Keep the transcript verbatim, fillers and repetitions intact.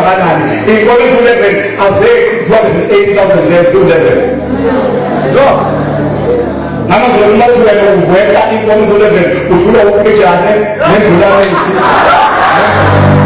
kanani inkomiso eleven ase two hundred eighty thousand less eleven lo namazwe umuntu wena uveka inkomiso eleven ufuna ukujane nendlula lethi